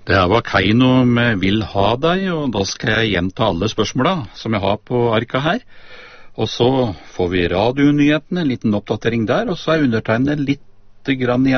Det var Keiino med Vil ha deg, og da skal jeg gjenta alle spørsmåla som jeg har på arka her. Og så får vi radionyhetene, en liten oppdatering der, og så undertegnet litt grann igjen